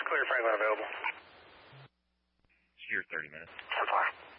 Clear Franklin available. It's your 30 minutes. 10-4.